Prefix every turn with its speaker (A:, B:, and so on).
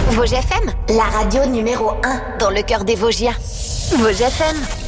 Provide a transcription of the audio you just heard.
A: Vosges FM, la radio numéro 1 dans le cœur des Vosgiens. Vosges FM.